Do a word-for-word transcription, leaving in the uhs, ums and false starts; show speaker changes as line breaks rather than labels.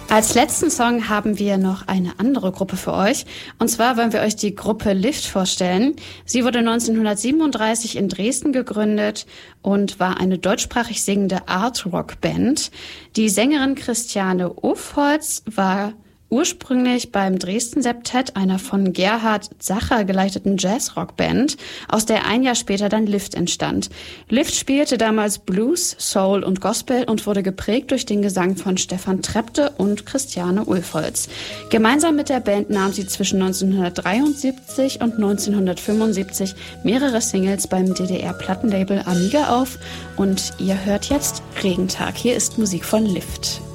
Als letzten Song haben wir noch eine andere Gruppe für euch. Und zwar wollen wir euch die Gruppe Lift vorstellen. Sie wurde neunzehnhundertsiebenunddreißig in Dresden gegründet und war eine deutschsprachig singende Art-Rock-Band. Die Sängerin Christiane Ufholz war ursprünglich beim Dresden Septett, einer von Gerhard Sacher geleiteten Jazz-Rock-Band, aus der ein Jahr später dann Lift entstand. Lift spielte damals Blues, Soul und Gospel und wurde geprägt durch den Gesang von Stefan Trepte und Christiane Ufholz. Gemeinsam mit der Band nahm sie zwischen neunzehnhundertdreiundsiebzig und neunzehnhundertfünfundsiebzig mehrere Singles beim D D R-Plattenlabel Amiga auf. Und ihr hört jetzt Regentag. Hier ist Musik von Lift.